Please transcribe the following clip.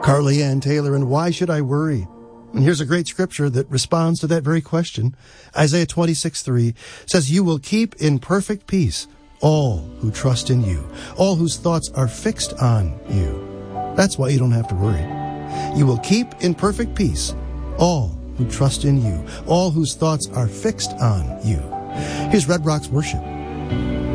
Carly Ann Taylor, and why should I worry? And here's a great scripture that responds to that very question. Isaiah 26:3 says, you will keep in perfect peace all who trust in you, all whose thoughts are fixed on you. That's why you don't have to worry. You will keep in perfect peace all who trust in you, all whose thoughts are fixed on you. Here's Red Rocks Worship.